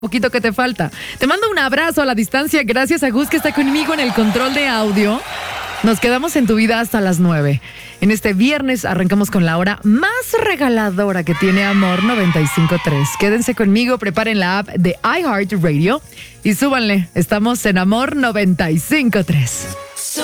poquito que te falta. Te mando un abrazo a la distancia. Gracias a Gus que está conmigo en el control de audio. Nos quedamos en tu vida hasta las 9. En este viernes arrancamos con la hora más regaladora que tiene Amor 95.3. Quédense conmigo, preparen la app de iHeartRadio y súbanle. Estamos en Amor 95.3.